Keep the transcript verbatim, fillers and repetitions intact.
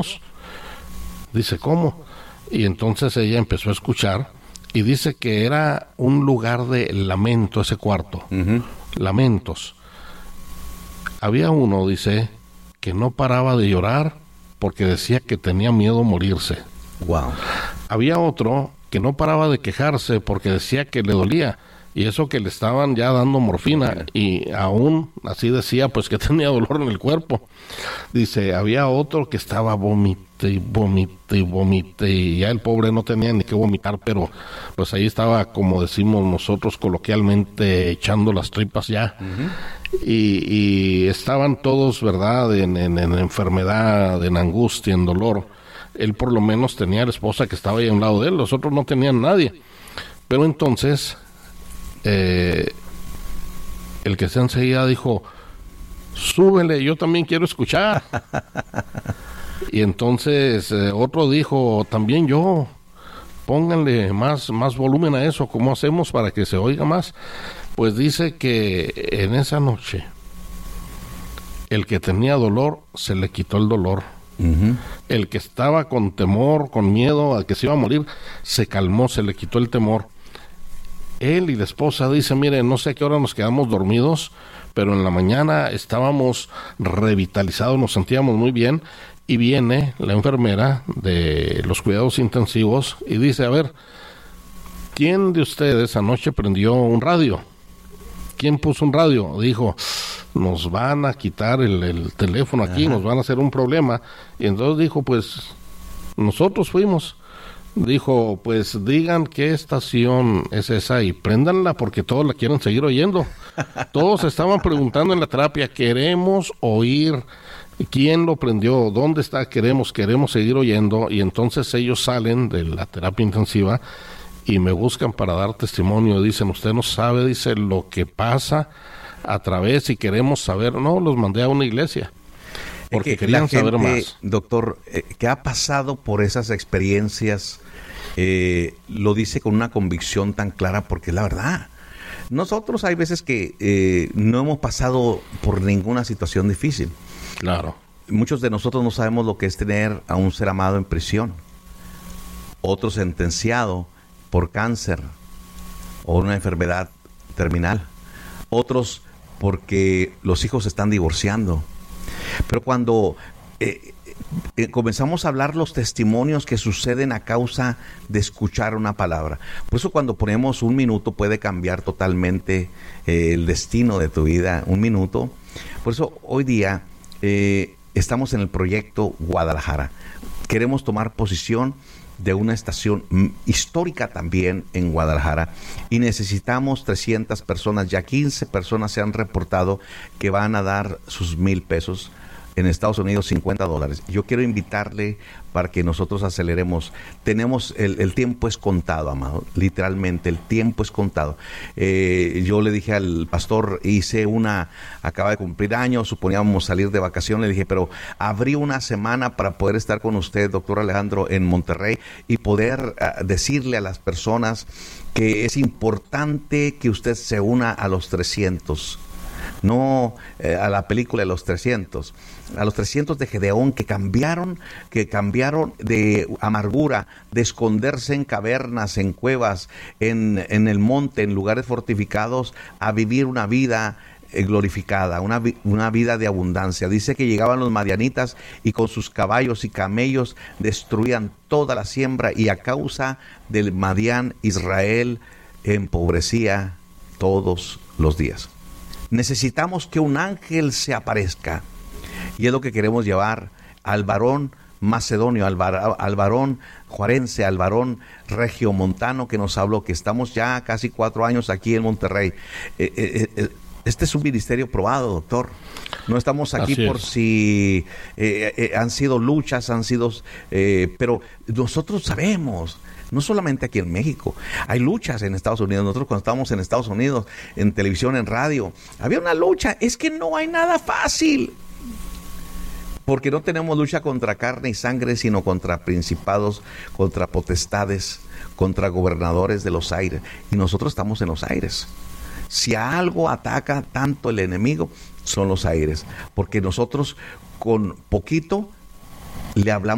Dice, ¿cómo? Y entonces ella empezó a escuchar y dice que era un lugar de lamento ese cuarto. Uh-huh. Lamentos. Había uno, dice, que no paraba de llorar porque decía que tenía miedo a morirse. Wow. Había otro que no paraba de quejarse porque decía que le dolía, y eso que le estaban ya dando morfina, y aún así decía pues que tenía dolor en el cuerpo. Dice, había otro que estaba vomite y vomite y vomite, y ya el pobre no tenía ni que vomitar, pero pues ahí estaba, como decimos nosotros coloquialmente, echando las tripas ya. Uh-huh. y, y estaban todos, ¿verdad?, en, en, en enfermedad, en angustia, en dolor. Él por lo menos tenía a la esposa que estaba ahí a un lado de él, los otros no tenían nadie. Pero entonces eh, el que se enseguida dijo, súbele, yo también quiero escuchar. Y entonces eh, otro dijo, también yo, pónganle más, más volumen a eso, ¿cómo hacemos para que se oiga más? Pues dice que en esa noche el que tenía dolor se le quitó el dolor. Uh-huh. El que estaba con temor, con miedo a que se iba a morir, se calmó, se le quitó el temor. Él y la esposa dicen, mire, no sé a qué hora nos quedamos dormidos, pero en la mañana estábamos revitalizados, nos sentíamos muy bien, y viene la enfermera de los cuidados intensivos y dice, a ver, ¿quién de ustedes anoche prendió un radio? ¿Quién puso un radio? Dijo, nos van a quitar el, el teléfono aquí, ajá, nos van a hacer un problema. Y entonces dijo, pues nosotros fuimos. Dijo, pues digan qué estación es esa y préndanla porque todos la quieren seguir oyendo. Todos estaban preguntando en la terapia, queremos oír quién lo prendió, dónde está, queremos, queremos seguir oyendo. Y entonces ellos salen de la terapia intensiva y me buscan para dar testimonio. Dicen, usted no sabe, dice, lo que pasa a través, y queremos saber. No, los mandé a una iglesia porque que querían gente, saber más. Doctor, eh, que ha pasado por esas experiencias, eh, lo dice con una convicción tan clara, porque es la verdad. Nosotros hay veces que eh, no hemos pasado por ninguna situación difícil. Claro. Muchos de nosotros no sabemos lo que es tener a un ser amado en prisión, otro sentenciado por cáncer o una enfermedad terminal, otros porque los hijos se están divorciando. Pero cuando eh, eh, comenzamos a hablar los testimonios que suceden a causa de escuchar una palabra, por eso cuando ponemos un minuto puede cambiar totalmente eh, el destino de tu vida, un minuto. Por eso hoy día eh, estamos en el proyecto Guadalajara. Queremos tomar posición de una estación histórica también en Guadalajara, y necesitamos trescientas personas. Ya quince personas se han reportado que van a dar sus mil pesos. En Estados Unidos cincuenta dólares. Yo quiero invitarle para que nosotros aceleremos. Tenemos, el, el tiempo es contado, amado. Literalmente, el tiempo es contado. Eh, yo le dije al pastor, hice una, acaba de cumplir años, suponíamos salir de vacaciones, le dije, pero abrí una semana para poder estar con usted, doctor Alejandro, en Monterrey, y poder uh, decirle a las personas que es importante que usted se una a los trescientos. No eh, a la película de los trescientos, a los trescientos de Gedeón, que cambiaron, que cambiaron de amargura, de esconderse en cavernas, en cuevas, en, en el monte, en lugares fortificados, a vivir una vida eh, glorificada, una, una vida de abundancia. Dice que llegaban los madianitas y con sus caballos y camellos destruían toda la siembra, y a causa del Madián, Israel empobrecía todos los días. Necesitamos que un ángel se aparezca, y es lo que queremos llevar al varón macedonio, al, var, al varón juarense, al varón regiomontano que nos habló, que estamos ya casi cuatro años aquí en Monterrey. Eh, eh, eh, este es un ministerio probado, doctor. No estamos aquí por si eh, eh, han sido luchas, han sido, eh, pero nosotros sabemos. No solamente aquí en México, hay luchas en Estados Unidos. Nosotros cuando estábamos en Estados Unidos, en televisión, en radio, había una lucha. Es que no hay nada fácil, porque no tenemos lucha contra carne y sangre, sino contra principados, contra potestades, contra gobernadores de los aires. Y nosotros estamos en los aires. Si a algo ataca tanto el enemigo, son los aires, porque nosotros con poquito le hablamos